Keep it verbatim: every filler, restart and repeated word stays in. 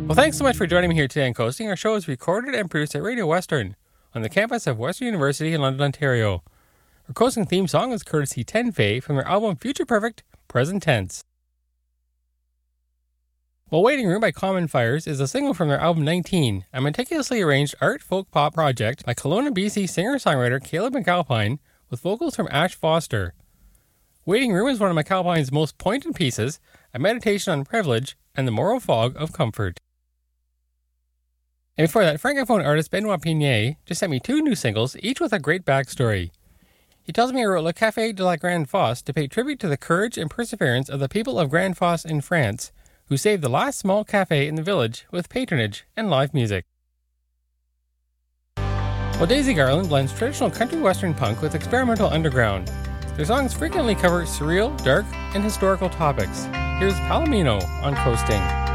Well, thanks so much for joining me here today on Coasting. Our show is recorded and produced at Radio Western on the campus of Western University in London, Ontario. Our Coasting theme song is courtesy ten Fay from their album Future Perfect, Present Tense. Well, Waiting Room by Common Fires is a single from their album nineteen, a meticulously arranged art folk pop project by Kelowna, B C singer-songwriter Caleb McAlpine with vocals from Ash Foster. Waiting Room is one of McAlpine's most poignant pieces, a meditation on privilege and the moral fog of comfort. And before that, Francophone artist Benoit Pignet just sent me two new singles, each with a great backstory. He tells me he wrote Le Café de la Grande Fosse to pay tribute to the courage and perseverance of the people of Grande Fosse in France, who saved the last small cafe in the village with patronage and live music. Well, Daisy Garland blends traditional country western punk with experimental underground. Their songs frequently cover surreal, dark, and historical topics. Here's Palomino on Coasting.